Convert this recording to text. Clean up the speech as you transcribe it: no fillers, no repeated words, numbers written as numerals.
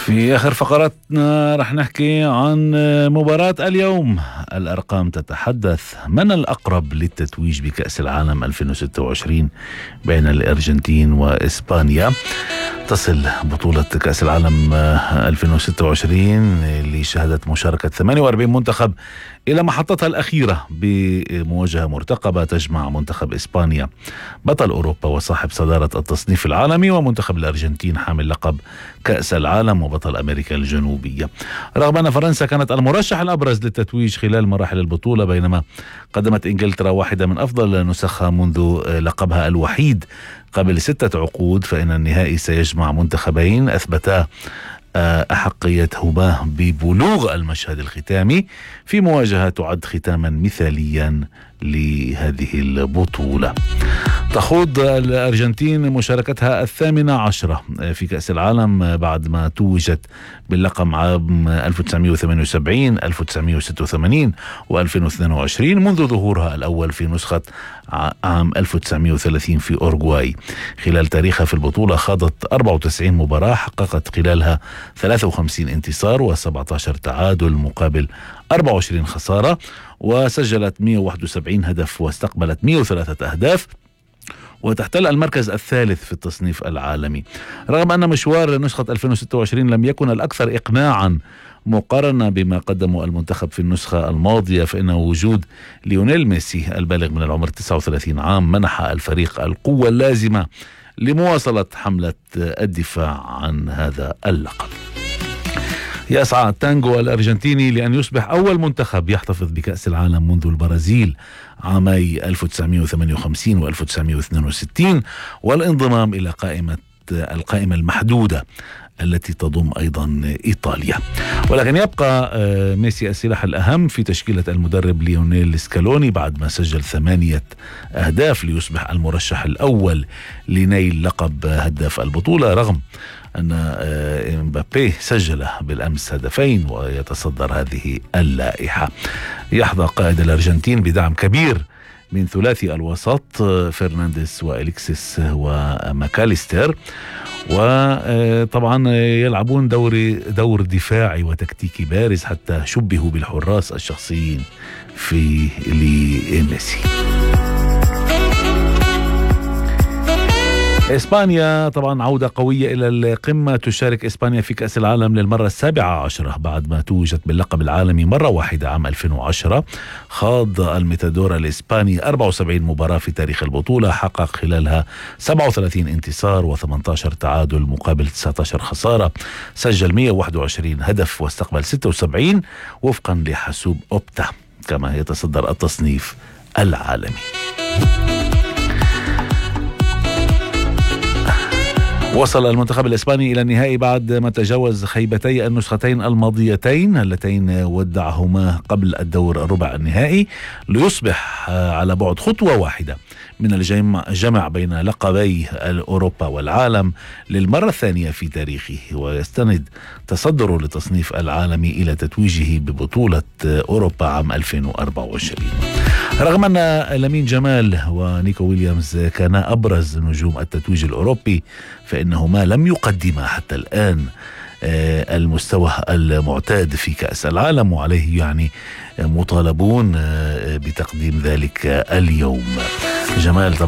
في آخر فقراتنا رح نحكي عن مباراة اليوم. الأرقام تتحدث. من الأقرب للتتويج بكأس العالم 2026 بين الأرجنتين وإسبانيا؟ تصل بطولة كأس العالم 2026 اللي شهدت مشاركة 48 منتخب إلى محطتها الأخيرة بمواجهة مرتقبة تجمع منتخب إسبانيا بطل أوروبا وصاحب صدارة التصنيف العالمي ومنتخب الأرجنتين حامل لقب كأس العالم وبطل أمريكا الجنوبية. رغم أن فرنسا كانت المرشح الأبرز للتتويج خلال مراحل البطولة، بينما قدمت إنجلترا واحدة من أفضل نسخها منذ لقبها الوحيد قبل 6 عقود، فإن النهائي سيجمع منتخبين أثبتا أحقيتهما ببلوغ المشهد الختامي في مواجهة تعد ختاما مثاليا لهذه البطولة. تخوض الأرجنتين مشاركتها 18 في كأس العالم بعد ما توجت باللقب عام 1978 1986 و2022 منذ ظهورها الأول في نسخة عام 1930 في أورغواي. خلال تاريخها في البطولة خاضت 94 مباراة، حققت خلالها 53 انتصار و17 تعادل مقابل 24 خسارة، وسجلت 171 هدف واستقبلت 103 أهداف، وتحتل المركز الثالث في التصنيف العالمي. رغم أن مشوار نسخة 2026 لم يكن الأكثر إقناعا مقارنة بما قدمه المنتخب في النسخة الماضية، فإن وجود ليونيل ميسي البالغ من العمر 39 عام منح الفريق القوة اللازمة لمواصلة حملة الدفاع عن هذا اللقب. يسعى التانجو الأرجنتيني لأن يصبح أول منتخب يحتفظ بكأس العالم منذ البرازيل عامي 1958 و 1962 والانضمام إلى القائمة المحدودة التي تضم أيضا إيطاليا. ولكن يبقى ميسي السلاح الأهم في تشكيلة المدرب ليونيل سكالوني بعد ما سجل 8 أهداف ليصبح المرشح الأول لنيل لقب هداف البطولة، رغم أن إمبابي سجل بالأمس هدفين ويتصدر هذه اللائحة. يحظى قائد الأرجنتين بدعم كبير من ثلاثي الوسط فرنانديز وإليكسيس وماكاليستر، وطبعا يلعبون دور دفاعي وتكتيكي بارز حتى شبهوا بالحراس الشخصيين في لميسي. إسبانيا طبعا عودة قوية إلى القمة. تشارك إسبانيا في كأس العالم للمرة 17 بعد ما توجت باللقب العالمي مرة واحدة عام 2010. خاض الميتادور الإسباني 74 مباراة في تاريخ البطولة، حقق خلالها 37 انتصار و18 تعادل مقابل 19 خسارة، سجل 121 هدف واستقبل 76 وفقا لحاسوب أوبتا، كما يتصدر التصنيف العالمي. وصل المنتخب الإسباني إلى النهائي بعد ما تجاوز خيبتي النسختين الماضيتين اللتين ودعهما قبل الدور الربع النهائي، ليصبح على بعد خطوة واحدة من الجمع بين لقبي أوروبا والعالم للمرة الثانية في تاريخه، ويستند تصدره للتصنيف العالمي إلى تتويجه ببطولة أوروبا عام 2024. رغم أن لامين جمال ونيكو ويليامز كانا أبرز نجوم التتويج الأوروبي، فإنهما لم يقدما حتى الآن المستوى المعتاد في كأس العالم، وعليه يعني مطالبون بتقديم ذلك اليوم. جمال